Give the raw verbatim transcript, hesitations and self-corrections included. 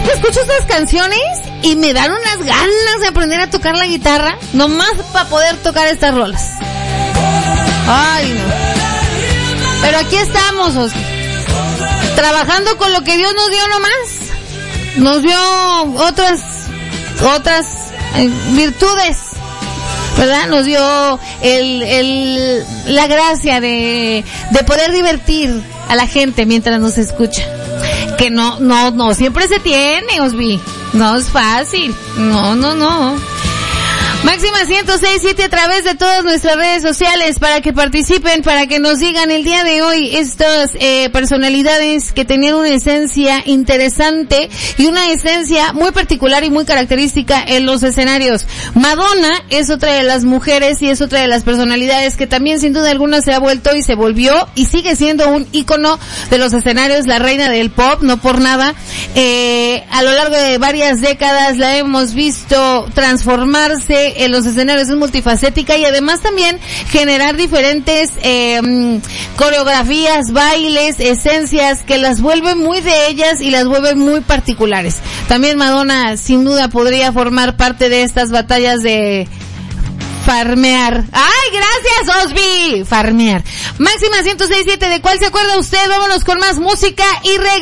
que escucho estas canciones y me dan unas ganas de aprender a tocar la guitarra, nomás para poder tocar estas rolas. Ay, no. Pero aquí estamos, Oscar, trabajando con lo que Dios nos dio nomás. Nos dio otras, otras eh, virtudes, ¿verdad? Nos dio el, el, la gracia de, de poder divertir a la gente mientras nos escucha. Que no, no, no siempre se tiene, Osby. No es fácil. No, no, no. Máxima ciento seis punto siete a través de todas nuestras redes sociales para que participen, para que nos digan el día de hoy estas eh, personalidades que tenían una esencia interesante y una esencia muy particular y muy característica en los escenarios. Madonna es otra de las mujeres y es otra de las personalidades que también sin duda alguna se ha vuelto y se volvió y sigue siendo un ícono de los escenarios, la reina del pop, no por nada. Eh, a lo largo de varias décadas la hemos visto transformarse en los escenarios, es multifacética y además también generar diferentes eh, coreografías, bailes, esencias que las vuelven muy de ellas y las vuelven muy particulares. También Madonna sin duda podría formar parte de estas batallas de farmear. ¡Ay, gracias, Osby! Farmear. Máxima ciento seis punto siete, ¿de cuál se acuerda usted? Vámonos con más música y regresamos.